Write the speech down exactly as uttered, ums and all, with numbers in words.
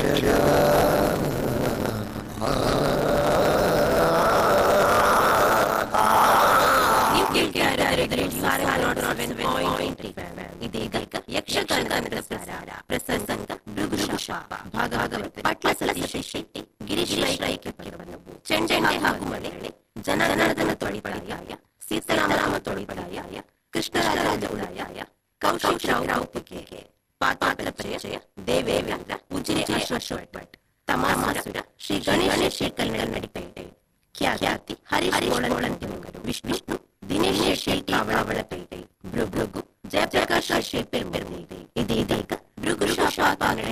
ಇದೀಗ ಯಕ್ಷಗಾನದ ಪ್ರಸಾರ ಪ್ರಸಂಗ ಭೃಗುಶಾಪ ಭಾಗವತ ಪಟ್ಲ ಸತೀಶ ಶೆಟ್ಟಿ ಗಿರೀಶ್ ರೈಕೆ ಪದವನ್ನು ಚೆಂಡೆಂಡೆ ಹಾಗೂ ಮಲೆಯಳೆ ಜನಾರ್ದನ ತೊಳಿಪಡಿಯಾಯ ಸೀತಾರಾಮ ತೊಳಿಪಡಿಯಾಯ ಕೃಷ್ಣರಾಜ ಉಡಾಯಾಯ ಕೌಶಿಕ್ ರಾವುತಿಕೆ ಪಾತ್ರ ಪರಿಚಯ ದೇವೇಂದ್ರ ಉಜಿರೆ ಅಶ್ವಶ್ ಭಟ್ ತಮಾಸುರ ಶ್ರೀ ಗಣೇಶ ಶ್ರೀ ಕನ್ನಡಪೇಟೆ ಖ್ಯಾತಿ ಹರೀಶ್ ಗೋಳಂತಿಮಂಗರು ವಿಷ್ಣು ದಿನೇಶ್ ಶೆಟ್ಟಿ ಅವಳಪೇಟೆ ಭೃಗು ಜಯಪ್ರಕಾಶ್ ಶೆಟ್ಟಿ ಇದೀಗ ಭೃಗುಶಾಪ